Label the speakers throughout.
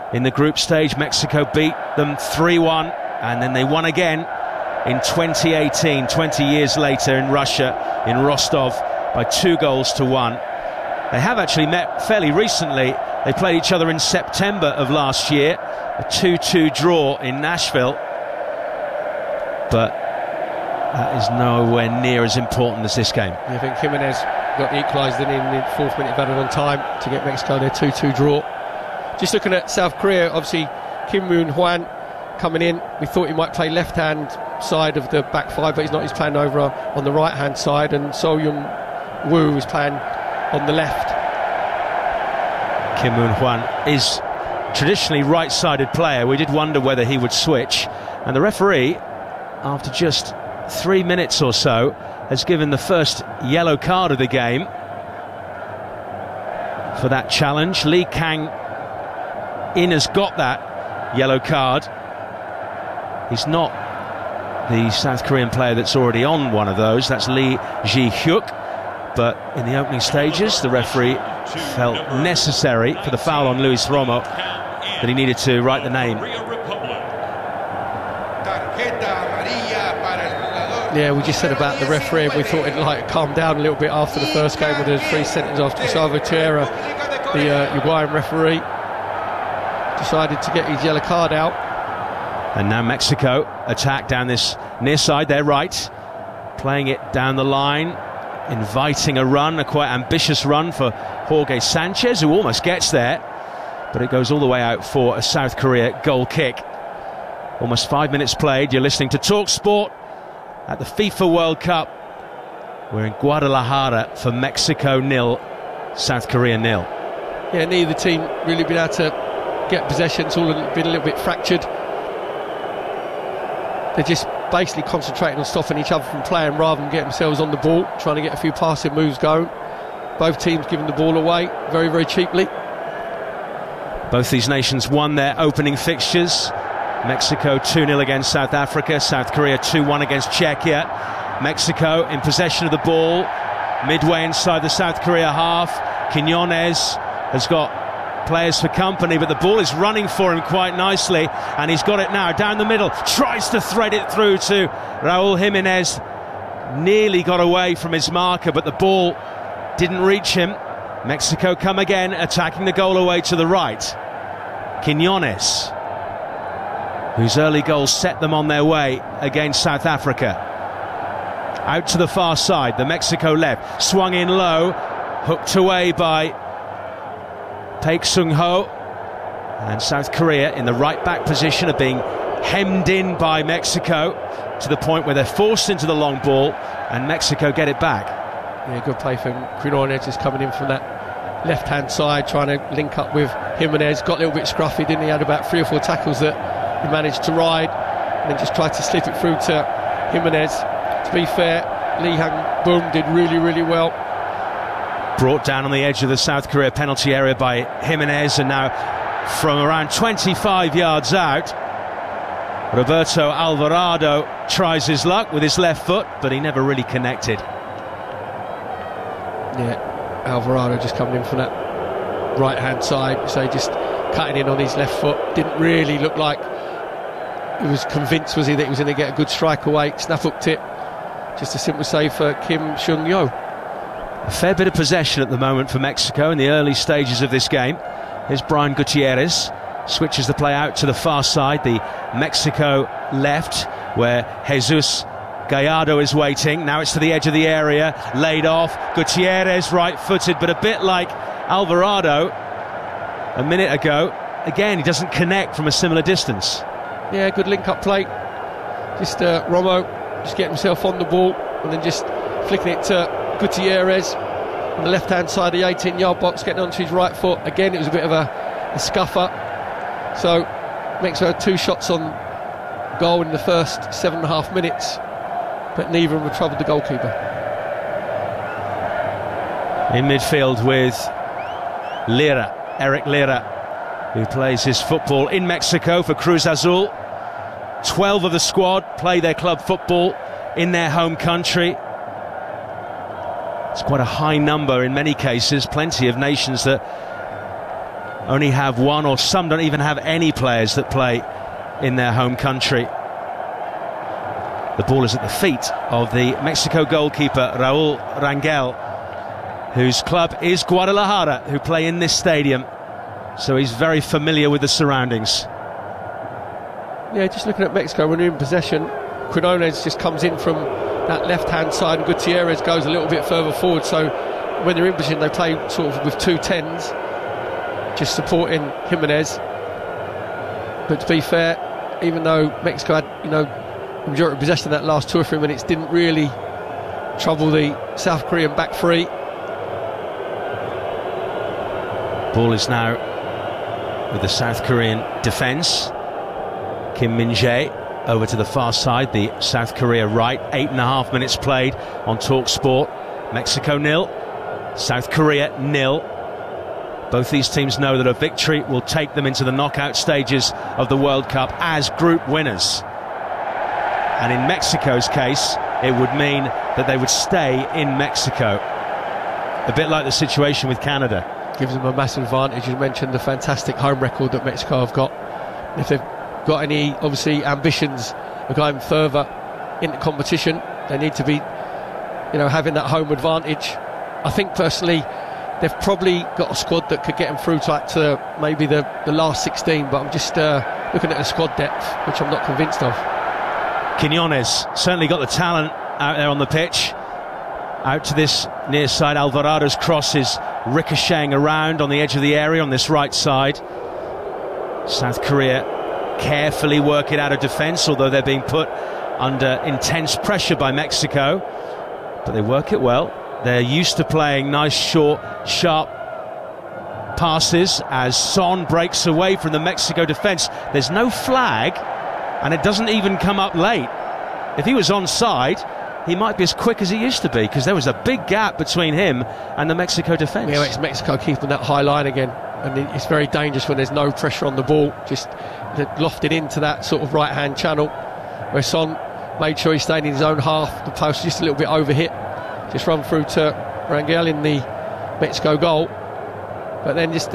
Speaker 1: in the group stage. Mexico beat them 3-1, and then they won again in 2018, 20 years later in Russia, in Rostov, by 2-1. They have actually met fairly recently. They played each other in September of last year, a 2-2 draw in Nashville. But that is nowhere near as important as this game.
Speaker 2: I think Jimenez got equalised in the 4th minute of added on time to get Mexico their 2-2 draw. Just looking at South Korea, obviously Kim Moon-hwan coming in. We thought he might play left-hand side of the back five, but he's not. He's playing over on the right-hand side, and So Young-woo is playing on the left.
Speaker 1: Kim Moon-hwan is traditionally right-sided player. We did wonder whether he would switch, and the referee, after just 3 minutes or so, has given the first yellow card of the game for that challenge. Lee Kang-in has got that yellow card. He's not the South Korean player that's already on one of those. That's Lee Ji-hyuk. But in the opening stages, the referee felt necessary for the foul on Luis Romo that he needed to write the name.
Speaker 2: Yeah, we just said about the referee, we thought it'd like calm down a little bit after the first game with the 3 seconds after Gustavo Tierra, the Uruguayan referee, decided to get his yellow card out.
Speaker 1: And now Mexico attack down this near side, their right, playing it down the line, inviting a run, a quite ambitious run for Jorge Sanchez, who almost gets there, but it goes all the way out for a South Korea goal kick. Almost 5 minutes played. You're listening to Talk Sport at the FIFA World Cup. We're in Guadalajara for Mexico 0, South Korea 0.
Speaker 2: Yeah, neither team really been able to get possession. It's all been a little bit fractured. They're just basically concentrating on stopping each other from playing rather than getting themselves on the ball, trying to get a few passing moves going. Both teams giving the ball away very, very cheaply.
Speaker 1: Both these nations won their opening fixtures. Mexico 2-0 against South Africa, South Korea 2-1 against Czechia. Mexico in possession of the ball, midway inside the South Korea half. Quiñones has got players for company, but the ball is running for him quite nicely, and he's got it now down the middle, tries to thread it through to Raúl Jiménez. Nearly got away from his marker, but the ball didn't reach him. Mexico come again, attacking the goal away to the right. Quiñones, whose early goals set them on their way against South Africa. Out to the far side, the Mexico left, swung in low, hooked away by Taek Sung-ho, and South Korea in the right back position are being hemmed in by Mexico to the point where they're forced into the long ball, and Mexico get it back.
Speaker 2: Yeah, good play from Quiñones, is coming in from that left-hand side, trying to link up with Jimenez. Got a little bit scruffy, didn't he? Had about 3 or 4 tackles that he managed to ride, and then just tried to slip it through to Jimenez. To be fair, Lee Hang-boom did really, really well.
Speaker 1: Brought down on the edge of the South Korea penalty area by Jimenez, and now from around 25 yards out, Roberto Alvarado tries his luck with his left foot, but he never really connected.
Speaker 2: Yeah, Alvarado just coming in from that right-hand side, so just cutting in on his left foot. Didn't really look like he was convinced, was he, that he was going to get a good strike away. Snap-hooked it. Just a simple save for Kim Seung-yo.
Speaker 1: A fair bit of possession at the moment for Mexico in the early stages of this game. Here's Brian Gutierrez, switches the play out to the far side, the Mexico left, where Jesus Gallardo is waiting. Now it's to the edge of the area, laid off. Gutierrez right-footed, but a bit like Alvarado a minute ago. Again, he doesn't connect from a similar distance.
Speaker 2: Yeah, good link-up play. Just Romo just getting himself on the ball and then just flicking it to Gutierrez on the left-hand side of the 18-yard box, getting onto his right foot. Again, it was a bit of a scuffer. So Mexico had 2 shots on goal in the first 7.5 minutes, but neither of them troubled the goalkeeper.
Speaker 1: In midfield with Lira, Eric Lira, who plays his football in Mexico for Cruz Azul. 12 of the squad play their club football in their home country. It's quite a high number in many cases. Plenty of nations that only have one, or some don't even have any players that play in their home country. The ball is at the feet of the Mexico goalkeeper, Raúl Rangel, whose club is Guadalajara, who play in this stadium, so he's very familiar with the surroundings.
Speaker 2: Yeah, just looking at Mexico, when they're in possession, Quinones just comes in from that left-hand side, and Gutierrez goes a little bit further forward, so when they're in position they play sort of with 2 10s, just supporting Jimenez. But to be fair, even though Mexico had, the majority of possession in that last 2 or 3 minutes, didn't really trouble the South Korean back three.
Speaker 1: Ball is now with the South Korean defence. Kim Min-jae over to the far side, the South Korea right. 8.5 minutes played on TalkSport. Mexico 0, South Korea 0. Both these teams know that a victory will take them into the knockout stages of the World Cup as group winners. And in Mexico's case, it would mean that they would stay in Mexico. A bit like the situation with Canada. Gives them a massive advantage.
Speaker 2: You mentioned the fantastic home record that Mexico have got. If they've got any, obviously, ambitions of going further into competition, they need to be, having that home advantage. I think personally they've probably got a squad that could get them through to maybe the last 16, but I'm just looking at the squad depth, which I'm not convinced of.
Speaker 1: Quinones certainly got the talent out there on the pitch. Out to this near side, Alvarado's cross is ricocheting around on the edge of the area on this right side. South Korea carefully work it out of defence, although they're being put under intense pressure by Mexico, but they work it well. They're used to playing nice, short, sharp passes as Son breaks away from the Mexico defence. There's no flag, and it doesn't even come up late. If he was onside, he might be as quick as he used to be, because there was a big gap between him and the Mexico defence.
Speaker 2: Yeah, it's Mexico keeping that high line again, and it's very dangerous when there's no pressure on the ball. Just lofted into that sort of right-hand channel, where Son made sure he stayed in his own half. The post just a little bit overhit. Just run through to Rangel in the Mexico goal. But then just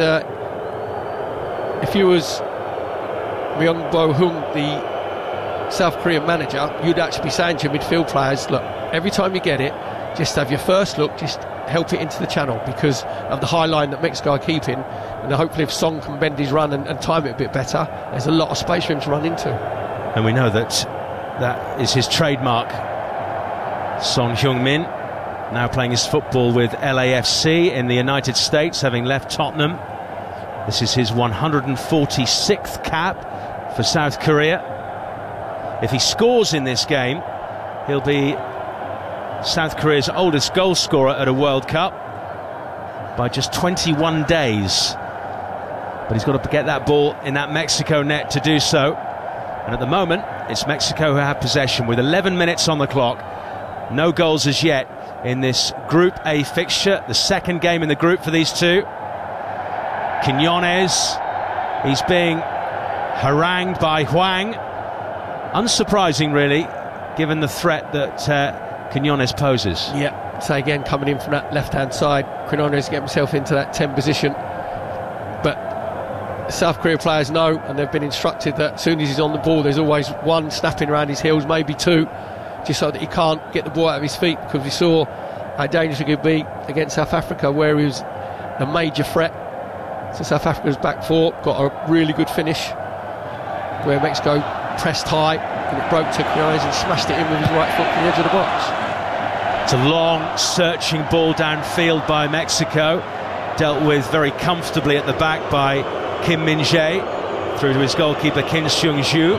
Speaker 2: if you was Myung Bo-hung, the South Korean manager, you'd actually be saying to your midfield players, look, every time you get it, just have your first look, just help it into the channel, because of the high line that Mexico are keeping, and hopefully if Son can bend his run and time it a bit better, there's a lot of space for him to run into.
Speaker 1: And we know that is his trademark. Son Heung-min, now playing his football with LAFC in the United States, having left Tottenham. This is his 146th cap for South Korea. If he scores in this game, he'll be South Korea's oldest goal scorer at a World Cup by just 21 days. But he's got to get that ball in that Mexico net to do so. And at the moment, it's Mexico who have possession with 11 minutes on the clock. No goals as yet in this Group A fixture, the second game in the group for these two. Quinones, he's being harangued by Hwang. Unsurprising, really, given the threat that Quinones poses.
Speaker 2: Yeah, so again, coming in from that left-hand side, Quinones get himself into that 10 position. But South Korea players know, and they've been instructed, that as soon as he's on the ball, there's always one snapping around his heels, maybe two, just so that he can't get the ball out of his feet, because we saw how dangerous it could be against South Africa, where he was a major threat. So South Africa's back four got a really good finish, where Mexico pressed high and it broke to Quinones and smashed it in with his right foot from the edge of the box.
Speaker 1: It's a long searching ball downfield by Mexico, dealt with very comfortably at the back by Kim Min-jae, through to his goalkeeper Kim Seung-ju.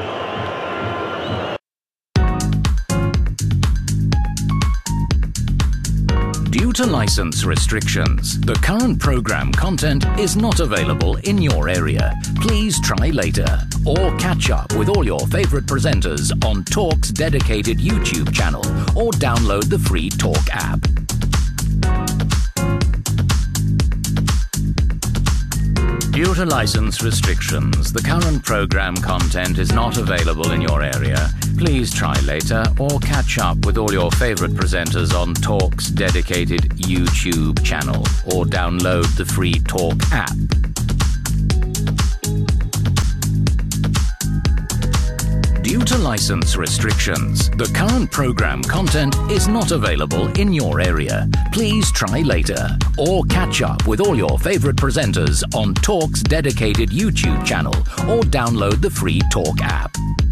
Speaker 3: Due to license restrictions, the current program content is not available in your area. Please try later, or catch up with all your favorite presenters on Talk's dedicated YouTube channel, or download the free Talk app. Due to license restrictions, the current program content is not available in your area. Please try later, or catch up with all your favorite presenters on Talk's dedicated YouTube channel, or download the free Talk app. Due to license restrictions, the current program content is not available in your area. Please try later or catch up with all your favorite presenters on Talk's dedicated YouTube channel or download the free Talk app.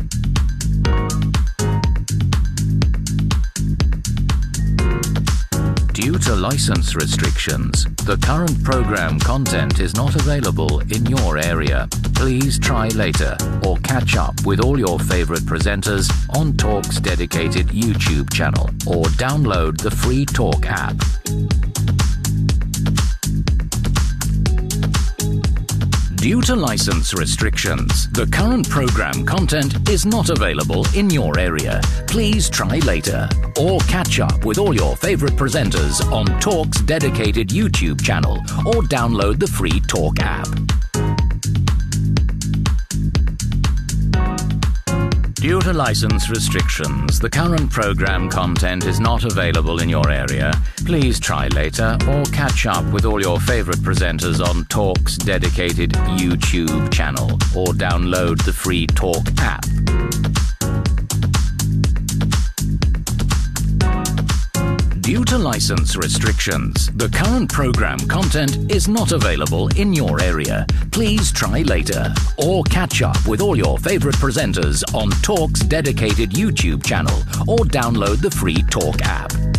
Speaker 3: Due to license restrictions, the current program content is not available in your area. Please try later or catch up with all your favorite presenters on Talk's dedicated YouTube channel or download the free Talk app. Due to license restrictions, the current program content is not available in your area. Please try later or catch up with all your favorite presenters on Talk's dedicated YouTube channel or download the free Talk app. Due to license restrictions, the current program content is not available in your area. Please try later or catch up with all your favorite presenters on Talk's dedicated YouTube channel or download the free Talk app. Due to license restrictions, the current program content is not available in your area. Please try later or catch up with all your favorite presenters on Talk's dedicated YouTube channel or download the free Talk app.